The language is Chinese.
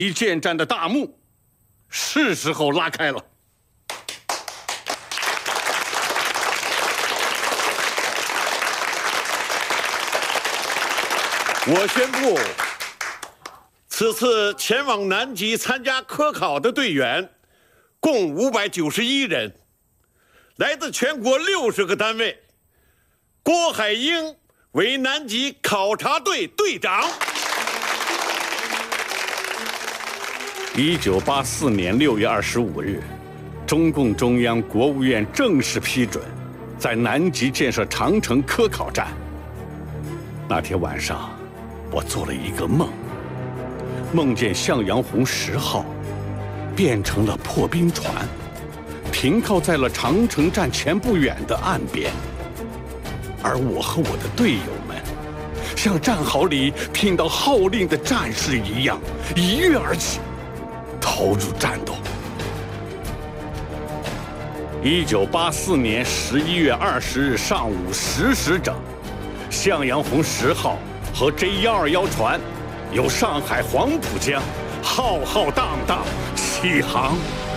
一建站的大幕是时候拉开了。 我宣布，此次前往南极参加科考的队员共591人，来自全国60个单位。郭海英为南极考察队队长。 1984年6月25日，中共中央、国务院正式批准在南极建设长城科考站。那天晚上，我做了一个梦，梦见向阳红10号变成了破冰船，停靠在了长城站前不远的岸边，而我和我的队友们像战壕里听到号令的战士一样，一跃而起，投入战斗。1984年11月20日上午10时整，向阳红10号和 J121 船由上海黄浦江浩浩荡荡起航。